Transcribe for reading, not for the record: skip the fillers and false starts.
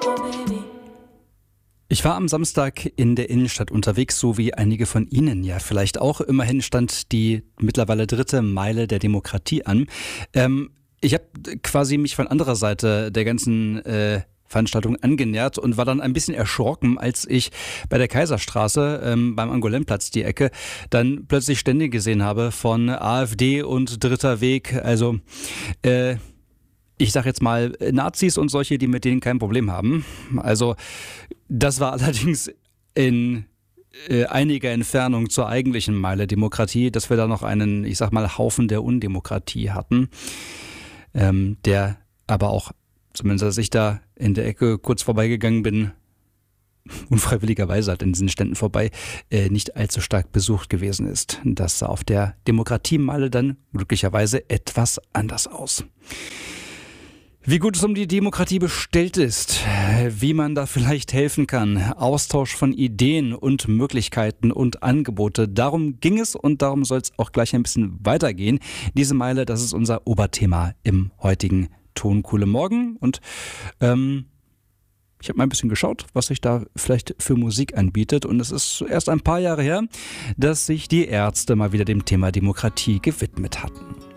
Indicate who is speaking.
Speaker 1: Ich war am Samstag in der Innenstadt unterwegs, so wie einige von Ihnen ja vielleicht auch. Immerhin stand die mittlerweile 3. Meile der Demokratie an. Ich habe quasi mich von anderer Seite der ganzen Veranstaltung angenähert und war dann ein bisschen erschrocken, als ich bei der Kaiserstraße beim Angolenplatz die Ecke dann plötzlich Stände gesehen habe von AfD und Dritter Weg. Also ich sag jetzt mal Nazis und solche, die mit denen kein Problem haben. Also das war allerdings in einiger Entfernung zur eigentlichen Meile Demokratie, dass wir da noch einen, ich sag mal, Haufen der Undemokratie hatten, der aber auch, zumindest als ich da in der Ecke kurz vorbeigegangen bin, unfreiwilligerweise halt in diesen Ständen vorbei, nicht allzu stark besucht gewesen ist. Das sah auf der Demokratiemeile dann glücklicherweise etwas anders aus. Wie gut es um die Demokratie bestellt ist, wie man da vielleicht helfen kann, Austausch von Ideen und Möglichkeiten und Angebote, darum ging es und darum soll es auch gleich ein bisschen weitergehen. Diese Meile, das ist unser Oberthema im heutigen Tonkuhle Morgen und ich habe mal ein bisschen geschaut, was sich da vielleicht für Musik anbietet und es ist erst ein paar Jahre her, dass sich die Ärzte mal wieder dem Thema Demokratie gewidmet hatten.